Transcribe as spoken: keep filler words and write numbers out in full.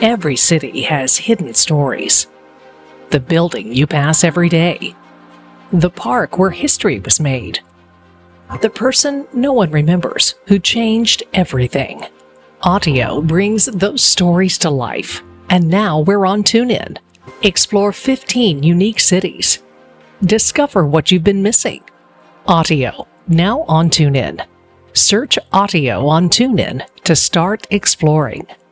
Every city has hidden stories. The building you pass every day. The park where history was made. The person no one remembers who changed everything. Autio brings those stories to life. And now we're on TuneIn. Explore fifteen unique cities. Discover what you've been missing. Autio, now on TuneIn. Search Autio on TuneIn to start exploring.